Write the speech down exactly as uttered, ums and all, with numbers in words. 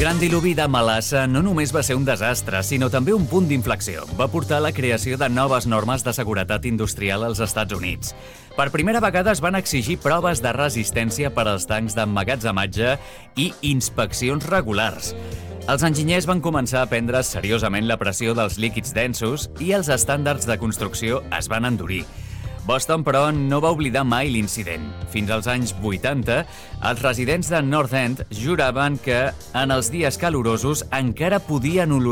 gran diluvi de melassa no només va ser un desastre, sinó també un punt d'inflexió. Va portar a la creació de noves normes de seguretat industrial als Estats Units. Per primera vegada es van exigir proves de resistència per als tancs d'emmagatzematge i inspeccions regulars. Els enginyers van començar a prendre seriosament la pressió dels líquids densos i els estàndards de construcció es van endurir. Boston, però, no va oblidar mai l'incident. Fins als anys vuitanta, els residents de North End juraven que en els dies calorosos encara podien olorar